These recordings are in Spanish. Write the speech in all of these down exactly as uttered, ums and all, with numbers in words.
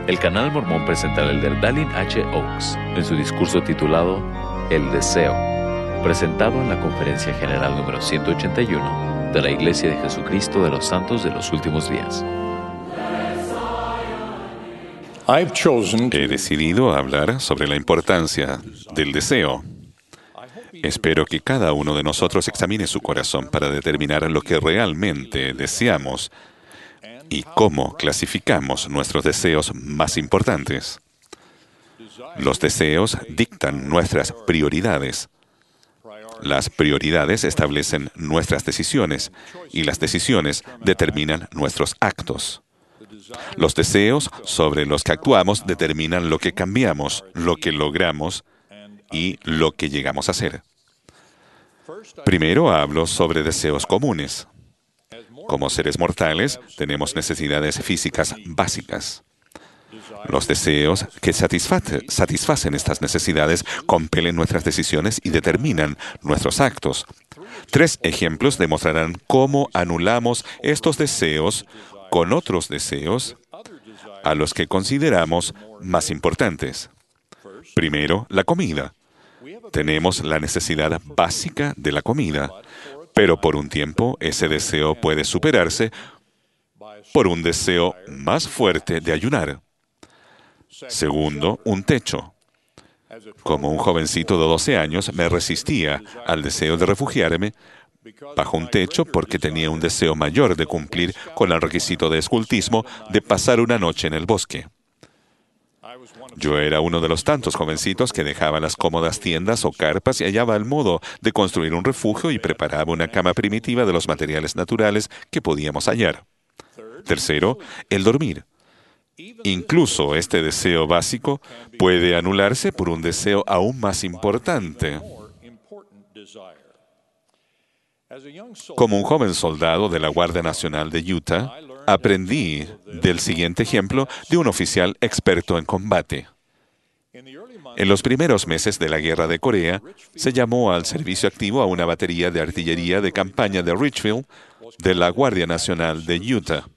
El canal mormón presenta al elder Dallin H. Oaks en su discurso titulado El Deseo, presentado en la Conferencia General número ciento ochenta y uno de la Iglesia de Jesucristo de los Santos de los Últimos Días. He decidido hablar sobre la importancia del deseo. Espero que cada uno de nosotros examine su corazón para determinar lo que realmente deseamos y cómo clasificamos nuestros deseos más importantes. Los deseos dictan nuestras prioridades. Las prioridades establecen nuestras decisiones y las decisiones determinan nuestros actos. Los deseos sobre los que actuamos determinan lo que cambiamos, lo que logramos y lo que llegamos a ser. Primero hablo sobre deseos comunes. Como seres mortales, tenemos necesidades físicas básicas. Los deseos que satisface, satisfacen estas necesidades compelen nuestras decisiones y determinan nuestros actos. Tres ejemplos demostrarán cómo anulamos estos deseos con otros deseos a los que consideramos más importantes. Primero, la comida. Tenemos la necesidad básica de la comida, pero por un tiempo ese deseo puede superarse por un deseo más fuerte de ayunar. Segundo, un techo. Como un jovencito de doce años, me resistía al deseo de refugiarme bajo un techo porque tenía un deseo mayor de cumplir con el requisito de escultismo de pasar una noche en el bosque. Yo era uno de los tantos jovencitos que dejaba las cómodas tiendas o carpas y hallaba el modo de construir un refugio y preparaba una cama primitiva de los materiales naturales que podíamos hallar. Tercero, el dormir. Incluso este deseo básico puede anularse por un deseo aún más importante. Como un joven soldado de la Guardia Nacional de Utah, aprendí del siguiente ejemplo de un oficial experto en combate. En los primeros meses de la Guerra de Corea, se llamó al servicio activo a una batería de artillería de campaña de Richfield de la Guardia Nacional de Utah.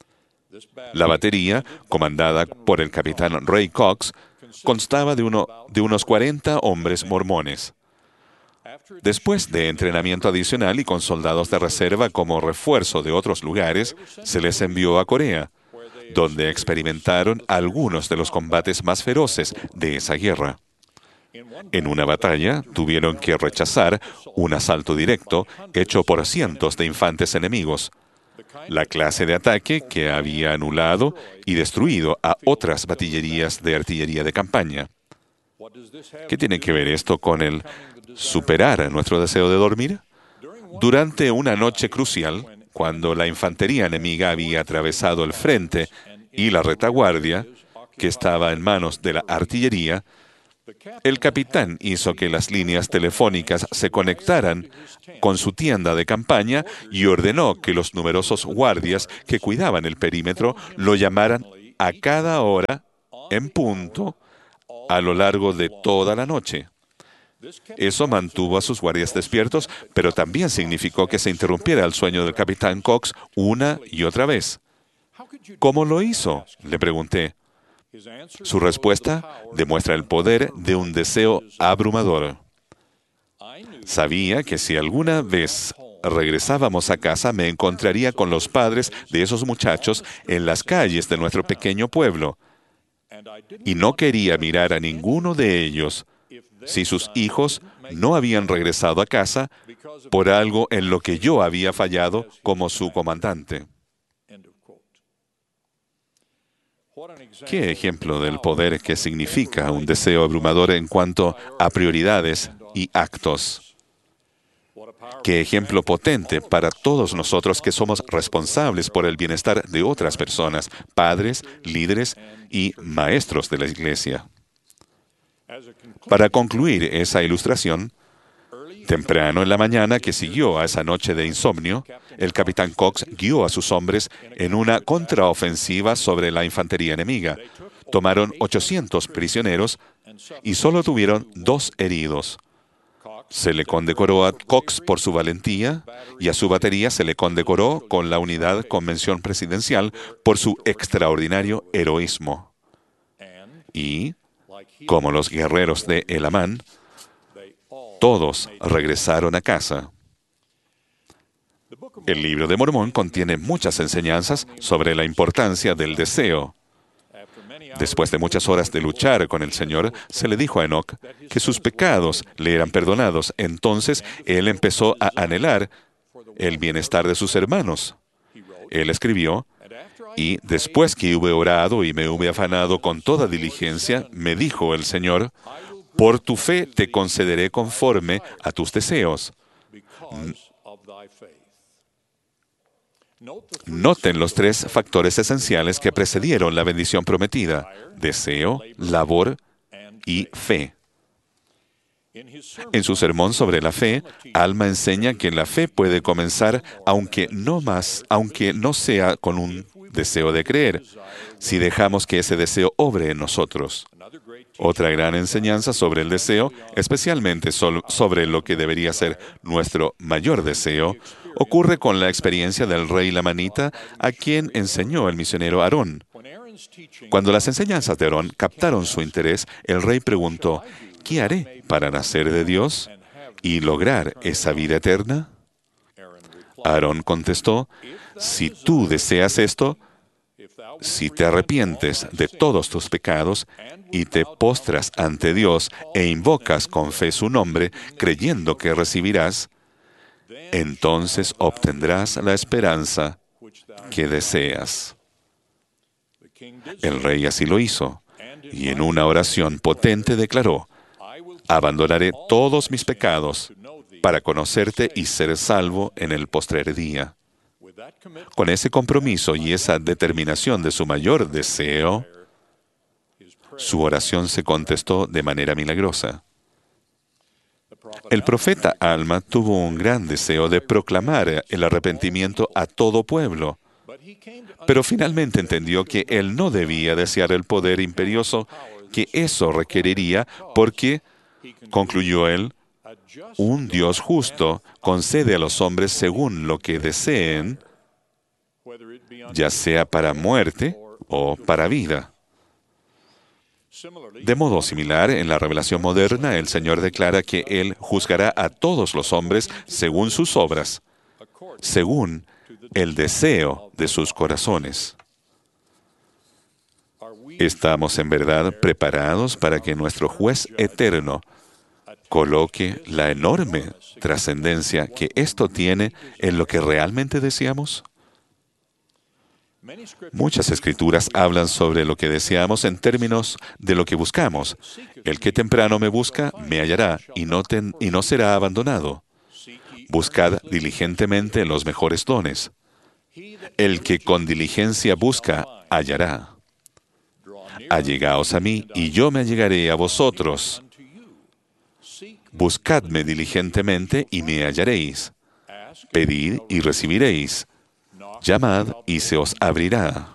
La batería, comandada por el capitán Ray Cox, constaba de, uno, de unos cuarenta hombres mormones. Después de entrenamiento adicional y con soldados de reserva como refuerzo de otros lugares, se les envió a Corea, donde experimentaron algunos de los combates más feroces de esa guerra. En una batalla, tuvieron que rechazar un asalto directo hecho por cientos de infantes enemigos, la clase de ataque que había anulado y destruido a otras baterías de artillería de campaña. ¿Qué tiene que ver esto con el superar nuestro deseo de dormir? Durante una noche crucial, cuando la infantería enemiga había atravesado el frente y la retaguardia, que estaba en manos de la artillería, el capitán hizo que las líneas telefónicas se conectaran con su tienda de campaña y ordenó que los numerosos guardias que cuidaban el perímetro lo llamaran a cada hora en punto a lo largo de toda la noche. Eso mantuvo a sus guardias despiertos, pero también significó que se interrumpiera el sueño del capitán Cox una y otra vez. ¿Cómo lo hizo?, le pregunté. Su respuesta demuestra el poder de un deseo abrumador. Sabía que si alguna vez regresábamos a casa, me encontraría con los padres de esos muchachos en las calles de nuestro pequeño pueblo. Y no quería mirar a ninguno de ellos si sus hijos no habían regresado a casa por algo en lo que yo había fallado como su comandante. ¿Qué ejemplo del poder que significa un deseo abrumador en cuanto a prioridades y actos? Qué ejemplo potente para todos nosotros que somos responsables por el bienestar de otras personas, padres, líderes y maestros de la iglesia. Para concluir esa ilustración, temprano en la mañana que siguió a esa noche de insomnio, el capitán Cox guió a sus hombres en una contraofensiva sobre la infantería enemiga. Tomaron ochocientos prisioneros y solo tuvieron dos heridos. Se le condecoró a Cox por su valentía y a su batería se le condecoró con la unidad Convención Presidencial por su extraordinario heroísmo. Y, como los guerreros de Elamán, todos regresaron a casa. El libro de Mormón contiene muchas enseñanzas sobre la importancia del deseo. Después de muchas horas de luchar con el Señor, se le dijo a Enoc que sus pecados le eran perdonados. Entonces, él empezó a anhelar el bienestar de sus hermanos. Él escribió, y después que hube orado y me hube afanado con toda diligencia, me dijo el Señor, por tu fe te concederé conforme a tus deseos. Noten los tres factores esenciales que precedieron la bendición prometida: deseo, labor y fe. En su sermón sobre la fe, Alma enseña que la fe puede comenzar aunque no más, aunque no sea con un deseo de creer, si dejamos que ese deseo obre en nosotros. Otra gran enseñanza sobre el deseo, especialmente sobre lo que debería ser nuestro mayor deseo, ocurre con la experiencia del rey lamanita, a quien enseñó el misionero Aarón. Cuando las enseñanzas de Aarón captaron su interés, el rey preguntó, ¿qué haré para nacer de Dios y lograr esa vida eterna? Aarón contestó, si tú deseas esto, si te arrepientes de todos tus pecados y te postras ante Dios e invocas con fe su nombre, creyendo que recibirás, entonces obtendrás la esperanza que deseas. El rey así lo hizo, y en una oración potente declaró, abandonaré todos mis pecados para conocerte y ser salvo en el postrer día. Con ese compromiso y esa determinación de su mayor deseo, su oración se contestó de manera milagrosa. El profeta Alma tuvo un gran deseo de proclamar el arrepentimiento a todo pueblo, pero finalmente entendió que él no debía desear el poder imperioso que eso requeriría porque, concluyó él, un Dios justo concede a los hombres según lo que deseen, ya sea para muerte o para vida. De modo similar, en la revelación moderna, el Señor declara que Él juzgará a todos los hombres según sus obras, según el deseo de sus corazones. ¿Estamos en verdad preparados para que nuestro juez eterno coloque la enorme trascendencia que esto tiene en lo que realmente deseamos? Muchas escrituras hablan sobre lo que deseamos en términos de lo que buscamos. El que temprano me busca, me hallará y no, ten, y no será abandonado. Buscad diligentemente los mejores dones. El que con diligencia busca, hallará. Allegaos a mí, y yo me allegaré a vosotros. Buscadme diligentemente, y me hallaréis. Pedid, y recibiréis. Llamad, y se os abrirá.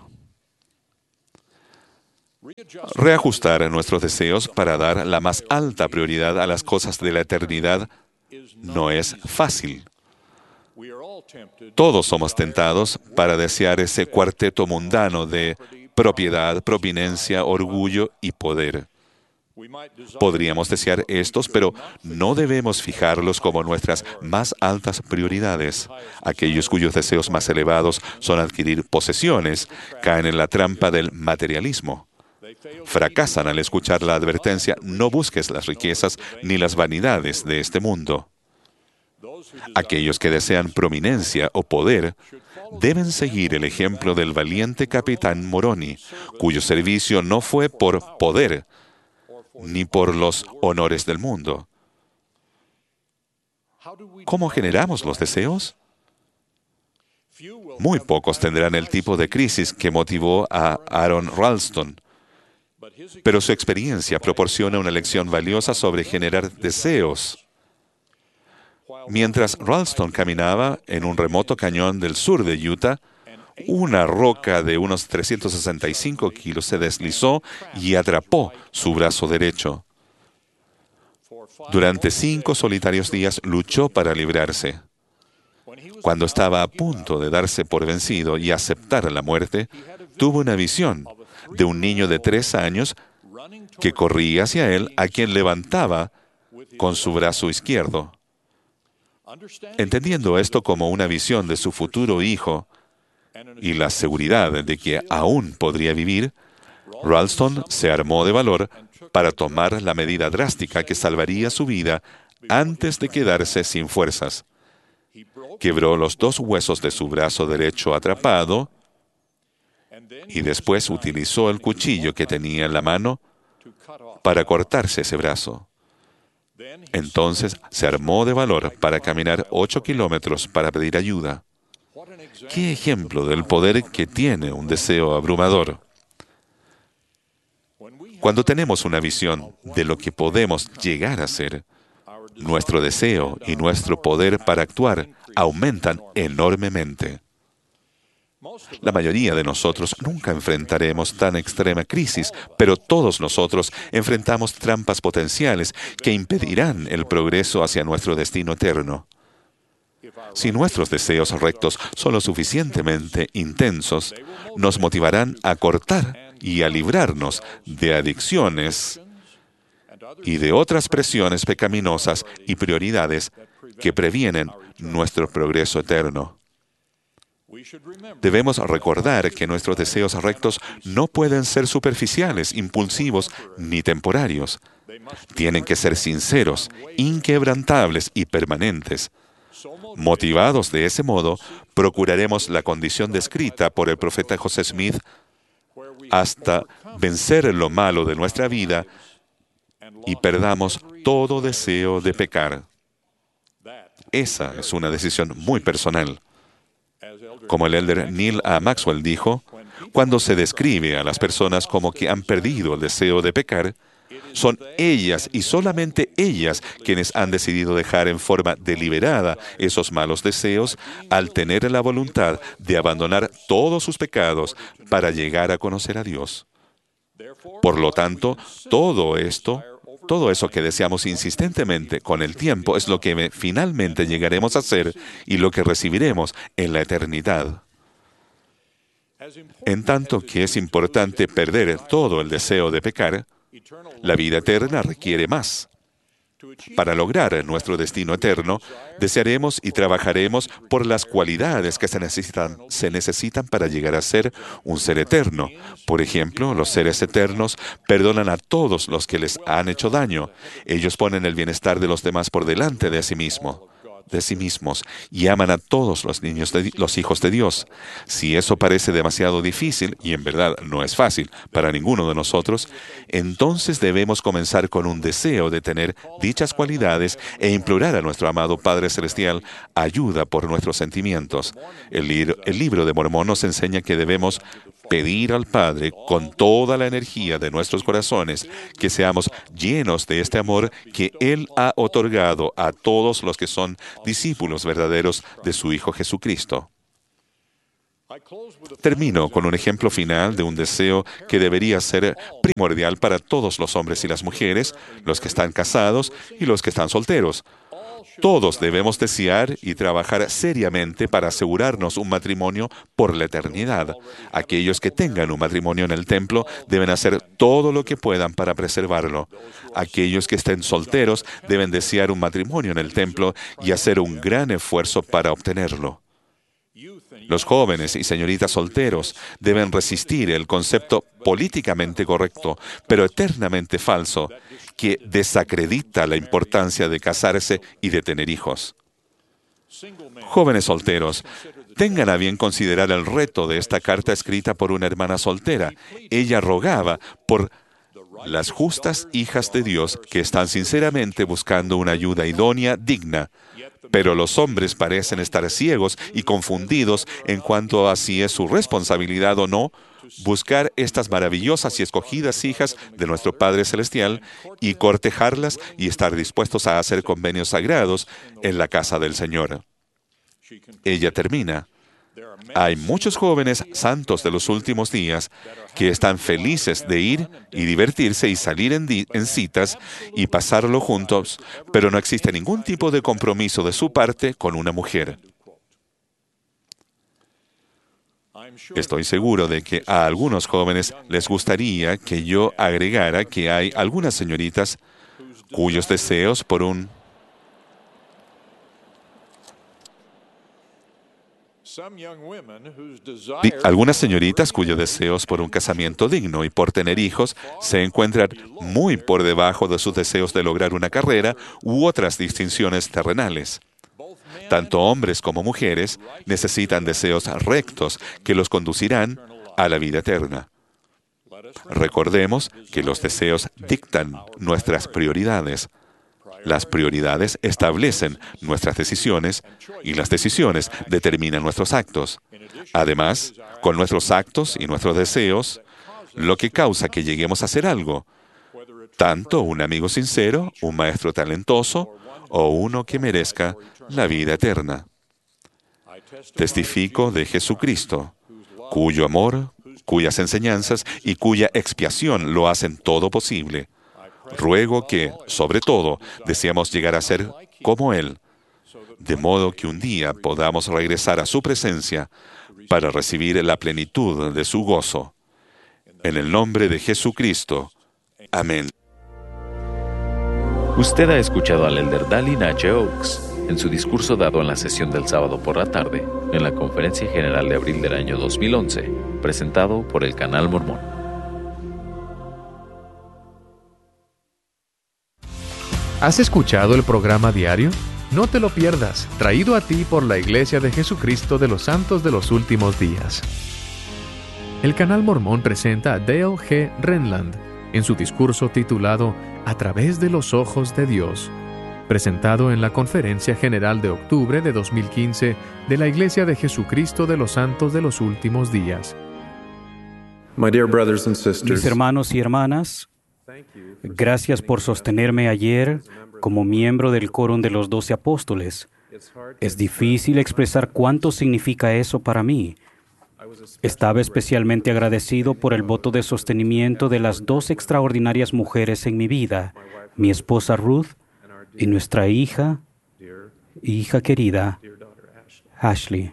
Reajustar nuestros deseos para dar la más alta prioridad a las cosas de la eternidad no es fácil. Todos somos tentados para desear ese cuarteto mundano de propiedad, providencia, orgullo y poder. Podríamos desear estos, pero no debemos fijarlos como nuestras más altas prioridades. Aquellos cuyos deseos más elevados son adquirir posesiones, caen en la trampa del materialismo. Fracasan al escuchar la advertencia, no busques las riquezas ni las vanidades de este mundo. Aquellos que desean prominencia o poder deben seguir el ejemplo del valiente capitán Moroni, cuyo servicio no fue por poder, ni por los honores del mundo. ¿Cómo generamos los deseos? Muy pocos tendrán el tipo de crisis que motivó a Aaron Ralston, pero su experiencia proporciona una lección valiosa sobre generar deseos. Mientras Ralston caminaba en un remoto cañón del sur de Utah, una roca de unos trescientos sesenta y cinco kilos se deslizó y atrapó su brazo derecho. Durante cinco solitarios días luchó para librarse. Cuando estaba a punto de darse por vencido y aceptar la muerte, tuvo una visión de un niño de tres años que corría hacia él, a quien levantaba con su brazo izquierdo. Entendiendo esto como una visión de su futuro hijo y la seguridad de que aún podría vivir, Ralston se armó de valor para tomar la medida drástica que salvaría su vida antes de quedarse sin fuerzas. Quebró los dos huesos de su brazo derecho atrapado y después utilizó el cuchillo que tenía en la mano para cortarse ese brazo. Entonces se armó de valor para caminar ocho kilómetros para pedir ayuda. ¡Qué ejemplo del poder que tiene un deseo abrumador! Cuando tenemos una visión de lo que podemos llegar a ser, nuestro deseo y nuestro poder para actuar aumentan enormemente. La mayoría de nosotros nunca enfrentaremos tan extrema crisis, pero todos nosotros enfrentamos trampas potenciales que impedirán el progreso hacia nuestro destino eterno. Si nuestros deseos rectos son lo suficientemente intensos, nos motivarán a cortar y a librarnos de adicciones y de otras presiones pecaminosas y prioridades que previenen nuestro progreso eterno. Debemos recordar que nuestros deseos rectos no pueden ser superficiales, impulsivos ni temporarios. Tienen que ser sinceros, inquebrantables y permanentes. Motivados de ese modo, procuraremos la condición descrita por el profeta José Smith hasta vencer lo malo de nuestra vida y perdamos todo deseo de pecar. Esa es una decisión muy personal. Como el elder Neil A. Maxwell dijo, cuando se describe a las personas como que han perdido el deseo de pecar, son ellas y solamente ellas quienes han decidido dejar en forma deliberada esos malos deseos al tener la voluntad de abandonar todos sus pecados para llegar a conocer a Dios. Por lo tanto, todo esto, todo eso que deseamos insistentemente con el tiempo es lo que finalmente llegaremos a hacer y lo que recibiremos en la eternidad. En tanto que es importante perder todo el deseo de pecar, la vida eterna requiere más. Para lograr nuestro destino eterno, desearemos y trabajaremos por las cualidades que se necesitan, se necesitan para llegar a ser un ser eterno. Por ejemplo, los seres eternos perdonan a todos los que les han hecho daño. Ellos ponen el bienestar de los demás por delante de sí mismos. de sí mismos y aman a todos los niños, de, los hijos de Dios. Si eso parece demasiado difícil, y en verdad no es fácil para ninguno de nosotros, entonces debemos comenzar con un deseo de tener dichas cualidades e implorar a nuestro amado Padre Celestial ayuda por nuestros sentimientos. El, li- el libro de Mormón nos enseña que debemos pedir al Padre con toda la energía de nuestros corazones que seamos llenos de este amor que Él ha otorgado a todos los que son discípulos verdaderos de su Hijo Jesucristo. Termino con un ejemplo final de un deseo que debería ser primordial para todos los hombres y las mujeres, los que están casados y los que están solteros. Todos debemos desear y trabajar seriamente para asegurarnos un matrimonio por la eternidad. Aquellos que tengan un matrimonio en el templo deben hacer todo lo que puedan para preservarlo. Aquellos que estén solteros deben desear un matrimonio en el templo y hacer un gran esfuerzo para obtenerlo. Los jóvenes y señoritas solteros deben resistir el concepto políticamente correcto, pero eternamente falso, que desacredita la importancia de casarse y de tener hijos. Jóvenes solteros, tengan a bien considerar el reto de esta carta escrita por una hermana soltera. Ella rogaba por las justas hijas de Dios que están sinceramente buscando una ayuda idónea, digna. Pero los hombres parecen estar ciegos y confundidos en cuanto a si es su responsabilidad o no buscar estas maravillosas y escogidas hijas de nuestro Padre Celestial y cortejarlas y estar dispuestos a hacer convenios sagrados en la casa del Señor. Ella termina. Hay muchos jóvenes santos de los últimos días que están felices de ir y divertirse y salir en, di- en citas y pasarlo juntos, pero no existe ningún tipo de compromiso de su parte con una mujer. Estoy seguro de que a algunos jóvenes les gustaría que yo agregara que hay algunas señoritas cuyos deseos por un Di- Algunas señoritas cuyos deseos por un casamiento digno y por tener hijos se encuentran muy por debajo de sus deseos de lograr una carrera u otras distinciones terrenales. Tanto hombres como mujeres necesitan deseos rectos que los conducirán a la vida eterna. Recordemos que los deseos dictan nuestras prioridades. Las prioridades establecen nuestras decisiones y las decisiones determinan nuestros actos. Además, con nuestros actos y nuestros deseos, lo que causa que lleguemos a hacer algo, tanto un amigo sincero, un maestro talentoso o uno que merezca la vida eterna. Testifico de Jesucristo, cuyo amor, cuyas enseñanzas y cuya expiación lo hacen todo posible. Ruego que, sobre todo, deseamos llegar a ser como Él, de modo que un día podamos regresar a su presencia para recibir la plenitud de su gozo. En el nombre de Jesucristo. Amén. Usted ha escuchado al elder Dallin H. Oaks en su discurso dado en la sesión del sábado por la tarde, en la Conferencia General de abril del año dos mil once, presentado por el Canal Mormón. ¿Has escuchado el programa diario? No te lo pierdas, traído a ti por la Iglesia de Jesucristo de los Santos de los Últimos Días. El Canal Mormón presenta a Dale G. Renland en su discurso titulado A través de los ojos de Dios, presentado en la Conferencia General de octubre de dos mil quince de la Iglesia de Jesucristo de los Santos de los Últimos Días. My dear brothers and sisters, Mis hermanos y hermanas, gracias por sostenerme ayer como miembro del Quórum de los Doce Apóstoles. Es difícil expresar cuánto significa eso para mí. Estaba especialmente agradecido por el voto de sostenimiento de las dos extraordinarias mujeres en mi vida, mi esposa Ruth y nuestra hija, hija querida, Ashley.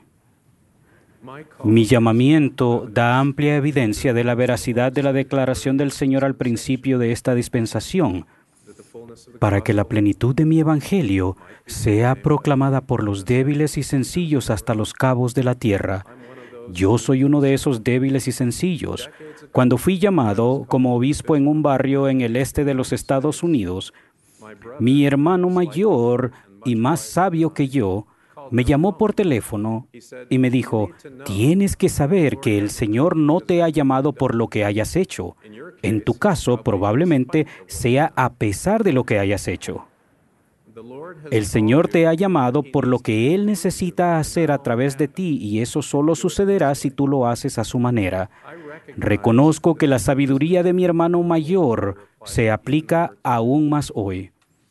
Mi llamamiento da amplia evidencia de la veracidad de la declaración del Señor al principio de esta dispensación, para que la plenitud de mi evangelio sea proclamada por los débiles y sencillos hasta los cabos de la tierra. Yo soy uno de esos débiles y sencillos. Cuando fui llamado como obispo en un barrio en el este de los Estados Unidos, mi hermano mayor y más sabio que yo me llamó por teléfono y me dijo, tienes que saber que el Señor no te ha llamado por lo que hayas hecho. En tu caso, probablemente sea a pesar de lo que hayas hecho. El Señor te ha llamado por lo que Él necesita hacer a través de ti, y eso solo sucederá si tú lo haces a su manera. Reconozco que la sabiduría de mi hermano mayor se aplica aún más hoy.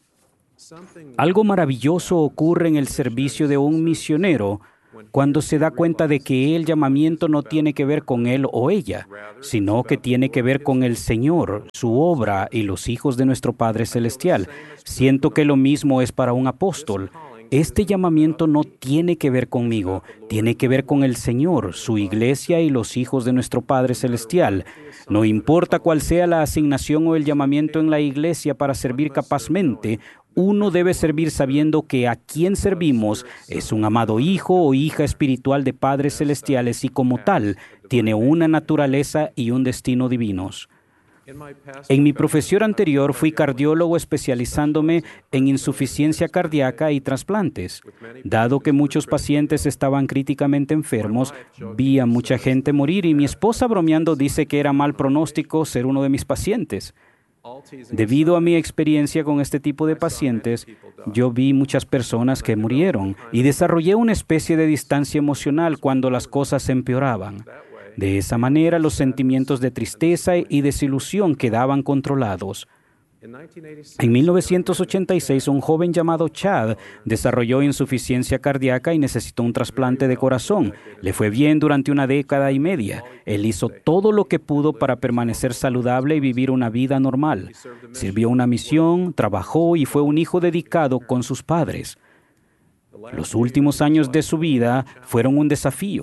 Algo maravilloso ocurre en el servicio de un misionero cuando se da cuenta de que el llamamiento no tiene que ver con él o ella, sino que tiene que ver con el Señor, su obra y los hijos de nuestro Padre Celestial. Siento que lo mismo es para un apóstol. Este llamamiento no tiene que ver conmigo, tiene que ver con el Señor, su iglesia y los hijos de nuestro Padre Celestial. No importa cuál sea la asignación o el llamamiento en la iglesia para servir capazmente, uno debe servir sabiendo que a quien servimos es un amado hijo o hija espiritual de padres celestiales y como tal tiene una naturaleza y un destino divinos. En mi profesión anterior fui cardiólogo especializándome en insuficiencia cardíaca y trasplantes. Dado que muchos pacientes estaban críticamente enfermos, vi a mucha gente morir y mi esposa bromeando dice que era mal pronóstico ser uno de mis pacientes. Debido a mi experiencia con este tipo de pacientes, yo vi muchas personas que murieron y desarrollé una especie de distancia emocional cuando las cosas empeoraban. De esa manera, los sentimientos de tristeza y desilusión quedaban controlados. En mil novecientos ochenta y seis, un joven llamado Chad desarrolló insuficiencia cardíaca y necesitó un trasplante de corazón. Le fue bien durante una década y media. Él hizo todo lo que pudo para permanecer saludable y vivir una vida normal. Sirvió una misión, trabajó y fue un hijo dedicado con sus padres. Los últimos años de su vida fueron un desafío.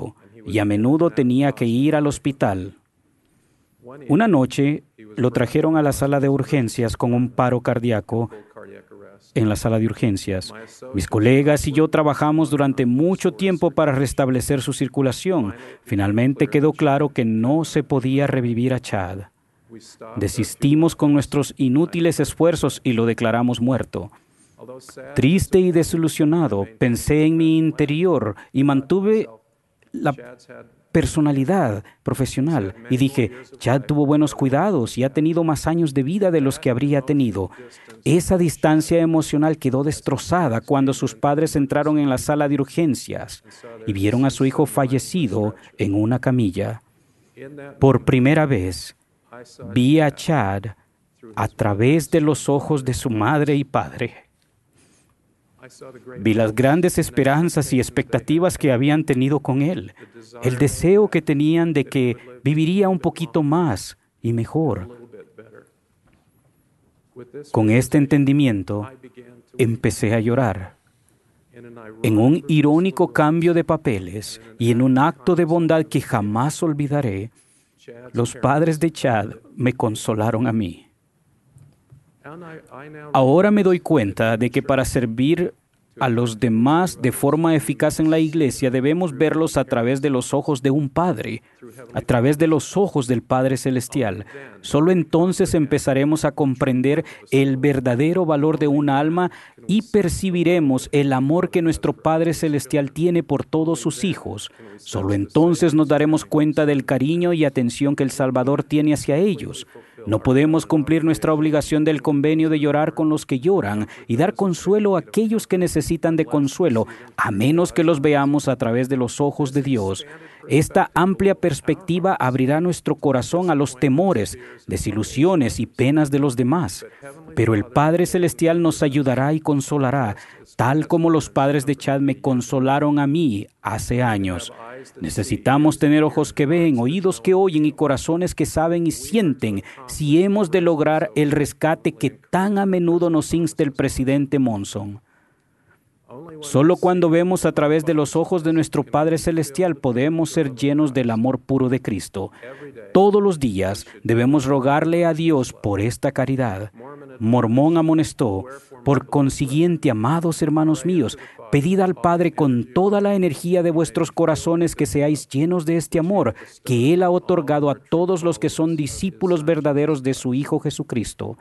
y a menudo tenía que ir al hospital. Una noche lo trajeron a la sala de urgencias con un paro cardíaco en la sala de urgencias. Mis colegas y yo trabajamos durante mucho tiempo para restablecer su circulación. Finalmente quedó claro que no se podía revivir a Chad. Desistimos con nuestros inútiles esfuerzos y lo declaramos muerto. Triste y desilusionado, pensé en mi interior y mantuve la personalidad profesional y dije, Chad tuvo buenos cuidados y ha tenido más años de vida de los que habría tenido. Esa distancia emocional quedó destrozada cuando sus padres entraron en la sala de urgencias y vieron a su hijo fallecido en una camilla. Por primera vez, vi a Chad a través de los ojos de su madre y padre. Vi las grandes esperanzas y expectativas que habían tenido con él, el deseo que tenían de que viviría un poquito más y mejor. Con este entendimiento, empecé a llorar. En un irónico cambio de papeles y en un acto de bondad que jamás olvidaré, los padres de Chad me consolaron a mí. Ahora me doy cuenta de que para servir a los demás de forma eficaz en la iglesia debemos verlos a través de los ojos de un Padre, a través de los ojos del Padre Celestial. Solo entonces empezaremos a comprender el verdadero valor de un alma y percibiremos el amor que nuestro Padre Celestial tiene por todos sus hijos. Solo entonces nos daremos cuenta del cariño y atención que el Salvador tiene hacia ellos. No podemos cumplir nuestra obligación del convenio de llorar con los que lloran y dar consuelo a aquellos que necesitan de consuelo, a menos que los veamos a través de los ojos de Dios. Esta amplia perspectiva abrirá nuestro corazón a los temores, desilusiones y penas de los demás. Pero el Padre Celestial nos ayudará y consolará, tal como los padres de Chad me consolaron a mí hace años. Necesitamos tener ojos que ven, oídos que oyen y corazones que saben y sienten si hemos de lograr el rescate que tan a menudo nos insta el presidente Monson. Solo cuando vemos a través de los ojos de nuestro Padre Celestial podemos ser llenos del amor puro de Cristo. Todos los días debemos rogarle a Dios por esta caridad. Mormón amonestó, por consiguiente, amados hermanos míos, pedid al Padre con toda la energía de vuestros corazones que seáis llenos de este amor que Él ha otorgado a todos los que son discípulos verdaderos de su Hijo Jesucristo.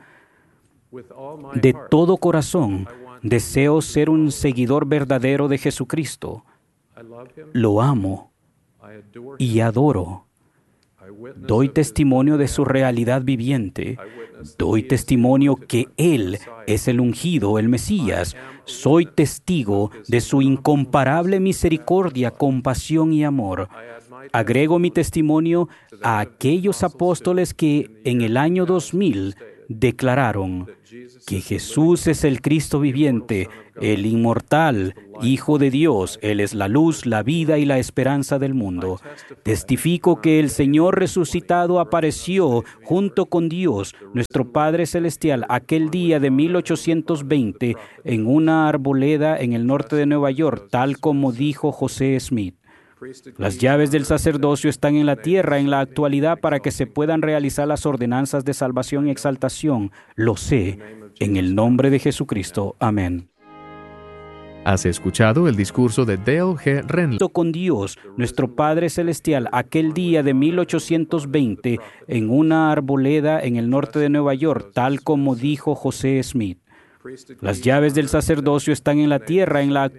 De todo corazón, deseo ser un seguidor verdadero de Jesucristo. Lo amo y adoro. Doy testimonio de su realidad viviente. Doy testimonio que Él es el ungido, el Mesías. Soy testigo de su incomparable misericordia, compasión y amor. Agrego mi testimonio a aquellos apóstoles que en el año dos mil declararon que Jesús es el Cristo viviente, el inmortal Hijo de Dios. Él es la luz, la vida y la esperanza del mundo. Testifico que el Señor resucitado apareció junto con Dios, nuestro Padre Celestial, aquel día de mil ochocientos veinte en una arboleda en el norte de Nueva York, tal como dijo José Smith. Las llaves del sacerdocio están en la tierra en la actualidad para que se puedan realizar las ordenanzas de salvación y exaltación. Lo sé, en el nombre de Jesucristo. Amén. Has escuchado el discurso de Dale G. Renlund con Dios, nuestro Padre Celestial, aquel día de mil ochocientos veinte en una arboleda en el norte de Nueva York, tal como dijo José Smith. Las llaves del sacerdocio están en la tierra en la actualidad